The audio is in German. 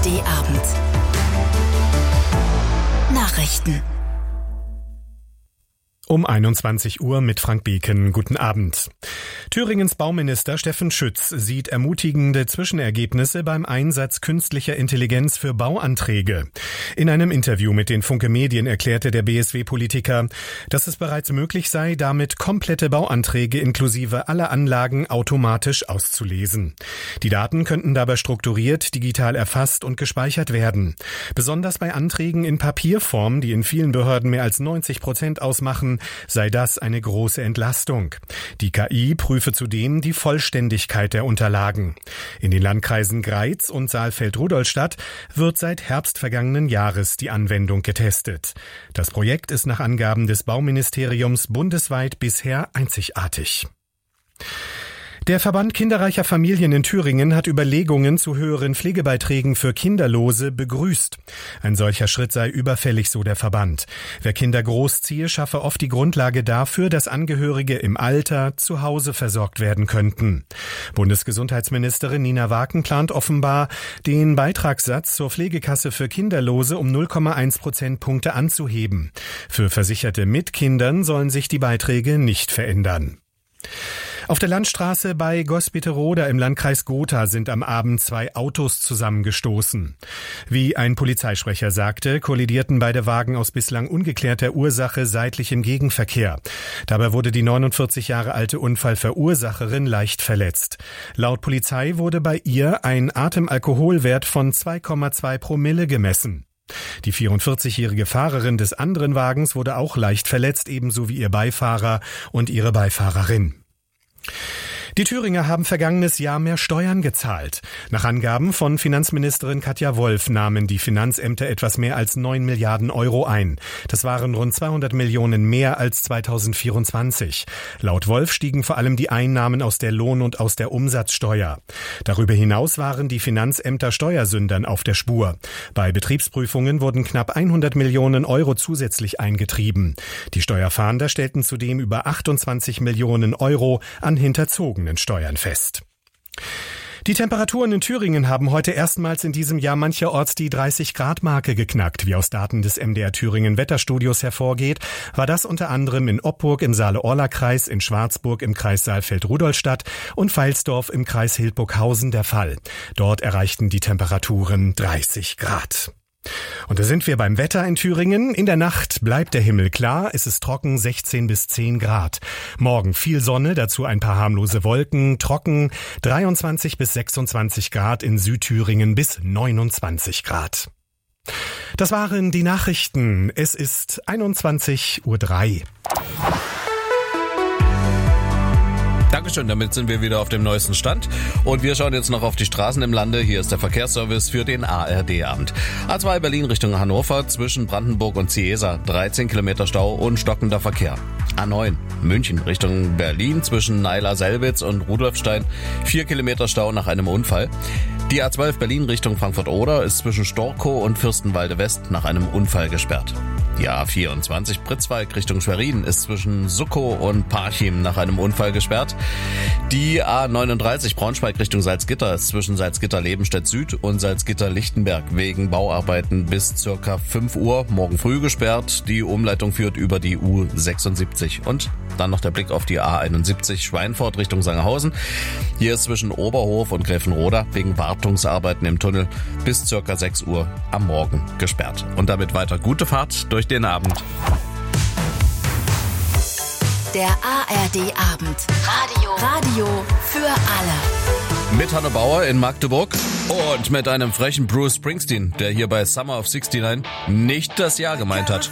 ARD-Abend. Nachrichten. Um 21 Uhr mit Frank Beken. Guten Abend. Thüringens Bauminister Steffen Schütz sieht ermutigende Zwischenergebnisse beim Einsatz künstlicher Intelligenz für Bauanträge. In einem Interview mit den Funke Medien erklärte der BSW-Politiker, dass es bereits möglich sei, damit komplette Bauanträge inklusive aller Anlagen automatisch auszulesen. Die Daten könnten dabei strukturiert, digital erfasst und gespeichert werden. Besonders bei Anträgen in Papierform, die in vielen Behörden mehr als 90% ausmachen, sei das eine große Entlastung. Die KI prüfe zudem die Vollständigkeit der Unterlagen. In den Landkreisen Greiz und Saalfeld-Rudolstadt wird seit Herbst vergangenen Jahres die Anwendung getestet. Das Projekt ist nach Angaben des Bauministeriums bundesweit bisher einzigartig. Der Verband kinderreicher Familien in Thüringen hat Überlegungen zu höheren Pflegebeiträgen für Kinderlose begrüßt. Ein solcher Schritt sei überfällig, so der Verband. Wer Kinder großziehe, schaffe oft die Grundlage dafür, dass Angehörige im Alter zu Hause versorgt werden könnten. Bundesgesundheitsministerin Nina Waken plant offenbar, den Beitragssatz zur Pflegekasse für Kinderlose um 0,1 Prozentpunkte anzuheben. Für Versicherte mit Kindern sollen sich die Beiträge nicht verändern. Auf der Landstraße bei Gospiteroda im Landkreis Gotha sind am Abend 2 Autos zusammengestoßen. Wie ein Polizeisprecher sagte, kollidierten beide Wagen aus bislang ungeklärter Ursache seitlich im Gegenverkehr. Dabei wurde die 49 Jahre alte Unfallverursacherin leicht verletzt. Laut Polizei wurde bei ihr ein Atemalkoholwert von 2,2 Promille gemessen. Die 44-jährige Fahrerin des anderen Wagens wurde auch leicht verletzt, ebenso wie ihr Beifahrer und ihre Beifahrerin. Die Thüringer haben vergangenes Jahr mehr Steuern gezahlt. Nach Angaben von Finanzministerin Katja Wolf nahmen die Finanzämter etwas mehr als 9 Milliarden Euro ein. Das waren rund 200 Millionen mehr als 2024. Laut Wolf stiegen vor allem die Einnahmen aus der Lohn- und aus der Umsatzsteuer. Darüber hinaus waren die Finanzämter Steuersündern auf der Spur. Bei Betriebsprüfungen wurden knapp 100 Millionen Euro zusätzlich eingetrieben. Die Steuerfahnder stellten zudem über 28 Millionen Euro an hinterzogenen Steuern fest. Die Temperaturen in Thüringen haben heute erstmals in diesem Jahr mancherorts die 30-Grad-Marke geknackt. Wie aus Daten des MDR Thüringen Wetterstudios hervorgeht, war das unter anderem in Oppurg im Saale-Orla-Kreis, in Schwarzburg im Kreis Saalfeld-Rudolstadt und Veilsdorf im Kreis Hildburghausen der Fall. Dort erreichten die Temperaturen 30 Grad. Und da sind wir beim Wetter in Thüringen. In der Nacht bleibt der Himmel klar, es ist trocken, 16 bis 10 Grad. Morgen viel Sonne, dazu ein paar harmlose Wolken, trocken, 23 bis 26 Grad, in Südthüringen bis 29 Grad. Das waren die Nachrichten. Es ist 21:03 Uhr. Dankeschön, damit sind wir wieder auf dem neuesten Stand und wir schauen jetzt noch auf die Straßen im Lande. Hier ist der Verkehrsservice für den ARD-Abend. A2 Berlin Richtung Hannover zwischen Brandenburg und Ciesa, 13 Kilometer Stau und stockender Verkehr. A9 München Richtung Berlin zwischen Naila-Selbitz und Rudolfstein, 4 Kilometer Stau nach einem Unfall. Die A12 Berlin Richtung Frankfurt-Oder ist zwischen Storkow und Fürstenwalde West nach einem Unfall gesperrt. Die A24 Pritzwalk Richtung Schwerin ist zwischen Suckow und Parchim nach einem Unfall gesperrt. Die A39 Braunschweig Richtung Salzgitter ist zwischen Salzgitter-Lebenstedt Süd und Salzgitter-Lichtenberg wegen Bauarbeiten bis circa 5 Uhr morgen früh gesperrt. Die Umleitung führt über die U76. Und dann noch der Blick auf die A71 Schweinfurt Richtung Sangerhausen. Hier ist zwischen Oberhof und Gräfenroda wegen Wartungsarbeiten im Tunnel bis circa 6 Uhr am Morgen gesperrt. Und damit weiter gute Fahrt durch den Abend. Der ARD-Abend. Radio für alle. Mit Hanno Bauer in Magdeburg und mit einem frechen Bruce Springsteen, der hier bei Summer of '69 nicht das Jahr gemeint hat.